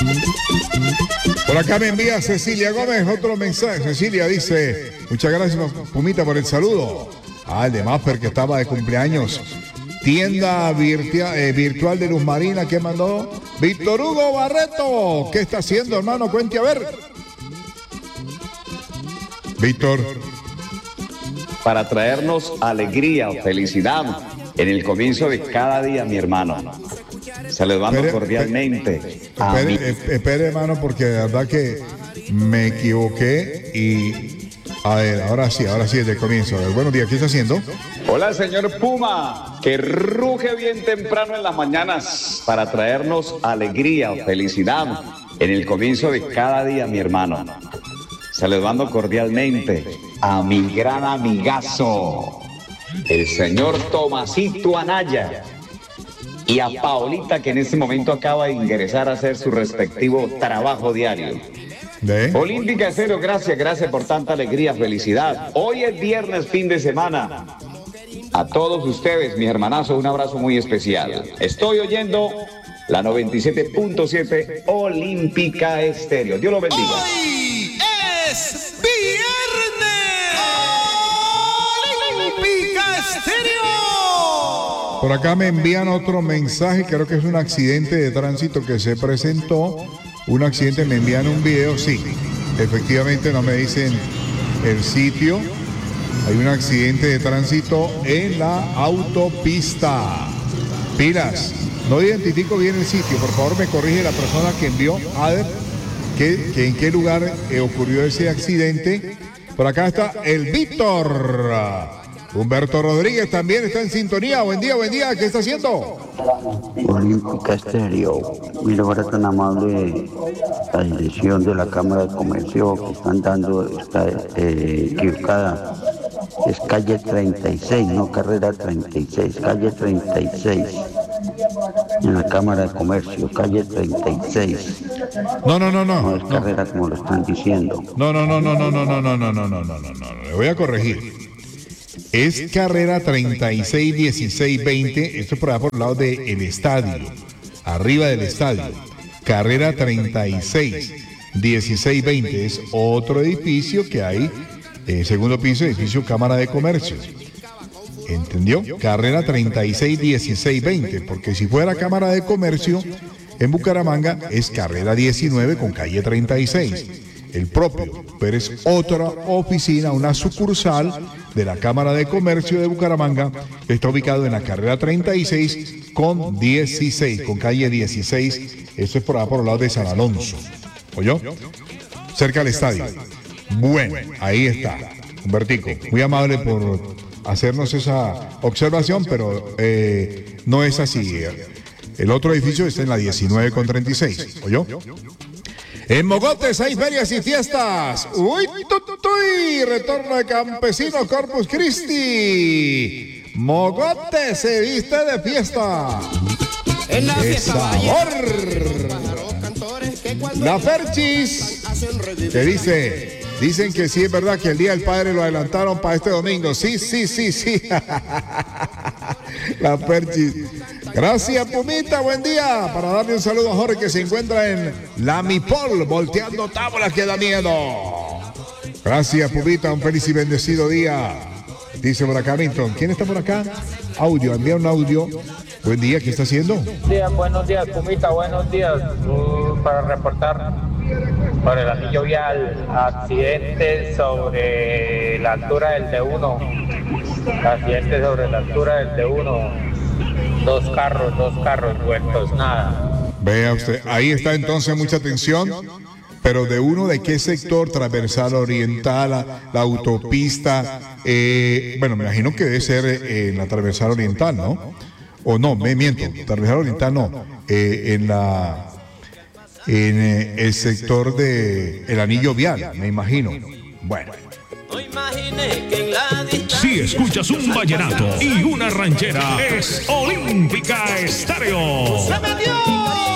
Por acá me envía Cecilia Gómez otro mensaje. Cecilia dice, muchas gracias Pumita por el saludo. El de Mapper que estaba de cumpleaños. Tienda virtual de Luz Marina que mandó Víctor Hugo Barreto. ¿Qué está haciendo, hermano? Cuente a ver. Víctor. Para traernos alegría o felicidad en el comienzo de cada día, mi hermano. Saludando cordialmente. Espere, hermano, porque de verdad que me equivoqué y... A ver, ahora sí, desde el comienzo. A ver, buenos días, ¿qué está haciendo? Hola, señor Puma, que ruge bien temprano en las mañanas para traernos alegría o felicidad en el comienzo de cada día, mi hermano. Saludando cordialmente a mi gran amigazo, el señor Tomasito Anaya, y a Paolita, que en este momento acaba de ingresar a hacer su respectivo trabajo diario. Olímpica Estéreo, gracias por tanta alegría, felicidad. Hoy es viernes, fin de semana. A todos ustedes, mis hermanazos, un abrazo muy especial. Estoy oyendo la 97.7 Olímpica Estéreo. Dios lo bendiga. Hoy es viernes. Olímpica Estéreo. Por acá me envían otro mensaje, creo que es un accidente de tránsito que se presentó. Un accidente, me envían un video, sí, efectivamente no me dicen el sitio. Hay un accidente de tránsito en la autopista. Pilas, no identifico bien el sitio, por favor me corrige la persona que envió, Ader, que en qué lugar ocurrió ese accidente. Por acá está el Víctor. Humberto Rodríguez también está en sintonía. Buen día, ¿qué está haciendo? Olímpica Estéreo, mira, ahora tan amable la dirección de la Cámara de Comercio que están dando, está equivocada. Es calle 36, no carrera 36, calle 36. En la Cámara de Comercio, calle 36. No. No es carrera como lo están diciendo. No. Le voy a corregir. Es carrera 361620. Esto es por allá por el lado del estadio. Arriba del estadio. Carrera 361620. Es otro edificio que hay. Segundo piso, edificio Cámara de Comercio. ¿Entendió? Carrera 361620. Porque si fuera Cámara de Comercio en Bucaramanga, es carrera 19 con calle 36. El propio, pero es otra oficina, una sucursal de la Cámara de Comercio de Bucaramanga, que está ubicado en la carrera 36 con 16, con calle 16. Esto es por allá por el lado de San Alonso. ¿Oyó? Cerca del estadio. Bueno, ahí está. Humbertico, muy amable por hacernos esa observación, pero no es así. El otro edificio está en la 19 con 36. ¿Oyó? En Mogotes hay ferias y fiestas. ¡Uy, tututuy! Retorno de Campesino Corpus Christi. Mogotes se viste de fiesta. En la ¡Qué sabor! La Ferchis, que dicen que sí es verdad que el Día del Padre lo adelantaron para este domingo. Sí. La Ferchis. Gracias, Pumita, buen día. Para darle un saludo a Jorge que se encuentra en la Mipol, volteando tablas que da miedo. Gracias, Pumita, un feliz y bendecido día. Dice por acá Milton. ¿Quién está por acá? Audio, envía un audio. Buen día, ¿qué está haciendo? Buenos días, Pumita, buenos días. Para reportar por el anillo vial, accidente sobre la altura del D1. Accidente sobre la altura del D1. Dos carros vueltos, nada. Vea usted, ahí está entonces mucha atención. Pero de uno, ¿de qué sector? Transversal oriental, la autopista. Bueno, me imagino que debe ser en la transversal oriental, ¿no? O no, me miento, transversal oriental no. En el sector de el anillo vial, me imagino. Bueno. Si escuchas un vallenato y una ranchera, es Olímpica Estéreo. ¡Se metió!